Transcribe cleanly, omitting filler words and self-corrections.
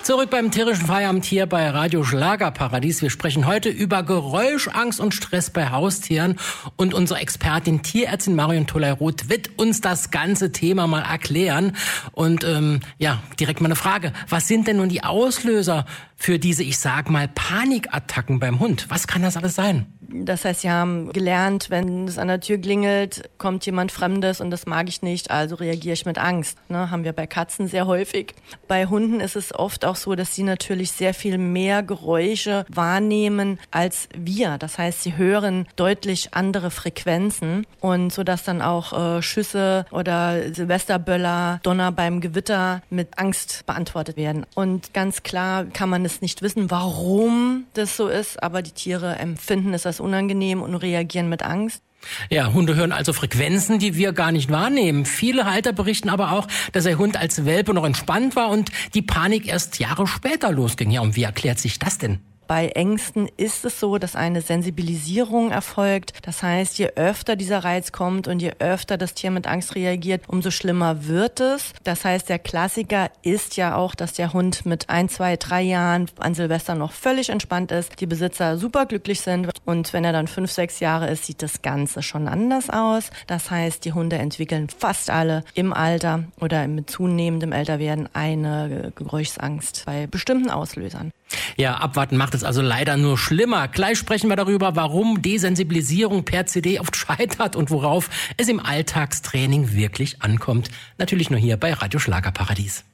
Zurück beim tierischen Feierabend hier bei Radio Schlagerparadies. Wir sprechen heute über Geräuschangst und Stress bei Haustieren. Und unsere Expertin Tierärztin Marion Toley-Roth wird uns das ganze Thema mal erklären. Und direkt mal eine Frage. Was sind denn nun die Auslöser für diese, ich sag mal, Panikattacken beim Hund? Was kann das alles sein? Das heißt, sie haben gelernt, wenn es an der Tür klingelt, kommt jemand Fremdes und das mag ich nicht, also reagiere ich mit Angst. Haben wir bei Katzen sehr häufig. Bei Hunden ist es oft auch so, dass sie natürlich sehr viel mehr Geräusche wahrnehmen als wir. Das heißt, sie hören deutlich andere Frequenzen und so dass dann auch Schüsse oder Silvesterböller, Donner beim Gewitter mit Angst beantwortet werden. Und ganz klar kann man es nicht wissen, warum das so ist, aber die Tiere empfinden es als unangenehm und reagieren mit Angst. Ja, Hunde hören also Frequenzen, die wir gar nicht wahrnehmen. Viele Halter berichten aber auch, dass der Hund als Welpe noch entspannt war und die Panik erst Jahre später losging. Ja, und wie erklärt sich das denn? Bei Ängsten ist es so, dass eine Sensibilisierung erfolgt. Das heißt, je öfter dieser Reiz kommt und je öfter das Tier mit Angst reagiert, umso schlimmer wird es. Das heißt, der Klassiker ist ja auch, dass der Hund mit 1, 2, 3 Jahren an Silvester noch völlig entspannt ist, die Besitzer superglücklich sind und wenn er dann 5, 6 Jahre ist, sieht das Ganze schon anders aus. Das heißt, die Hunde entwickeln fast alle im Alter oder mit zunehmendem Älterwerden eine Geräuschsangst bei bestimmten Auslösern. Ja, abwarten macht es also leider nur schlimmer. Gleich sprechen wir darüber, warum Desensibilisierung per CD oft scheitert und worauf es im Alltagstraining wirklich ankommt. Natürlich nur hier bei Radio Schlagerparadies.